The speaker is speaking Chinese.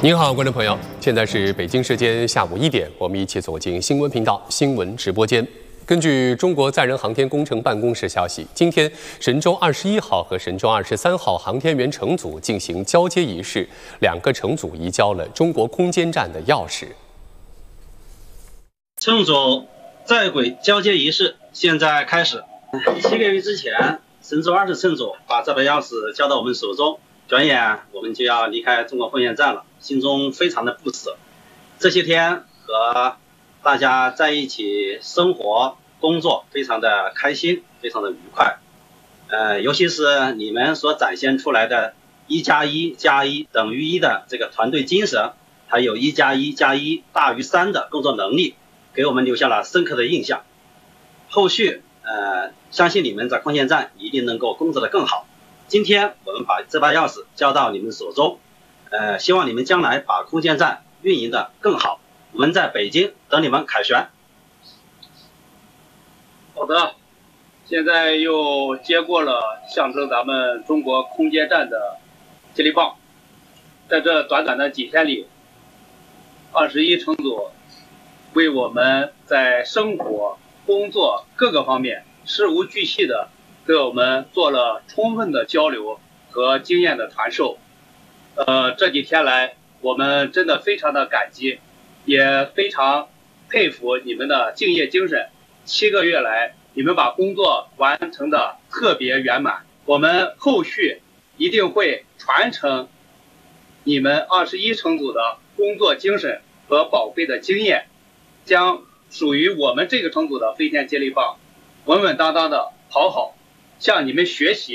您好，观众朋友，现在是北京时间下午1点，我们一起走进新闻频道新闻直播间。根据中国载人航天工程办公室消息，今天神舟21号和神舟23号航天员乘组进行交接仪式，2个乘组移交了中国空间站的钥匙。 乘组在轨交接仪式现在开始。7个月之前，神舟20乘组把这把钥匙交到我们手中，转眼我们就要离开中国空间站了，心中非常的不舍。这些天和大家在一起生活工作非常的开心，非常的愉快。尤其是你们所展现出来的1+1+1等于1的这个团队精神，还有1+1+1大于3的工作能力，给我们留下了深刻的印象。后续相信你们在空间站一定能够工作得更好。今天我们把这把钥匙交到你们手中，希望你们将来把空间站运营得更好。我们在北京等你们凯旋。 好的，现在又接过了象征咱们中国空间站的接力棒。在这短短的几天里，21乘组为我们在生活、工作各个方面事无巨细的给我们做了充分的交流和经验的传授。这几天来，我们真的非常的感激，也非常佩服你们的敬业精神。7个月来，你们把工作完成的特别圆满。我们后续一定会传承你们21乘组的工作精神和宝贵的经验，将属于我们这个乘组的飞天接力棒稳稳当当的跑好，向你们学习。